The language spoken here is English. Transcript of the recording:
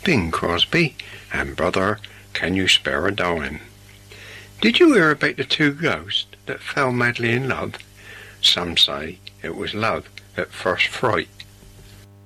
Bing Crosby, and Brother, Can You Spare a Dime? Did you hear about the two ghosts that fell madly in love? Some say it was love at first fright,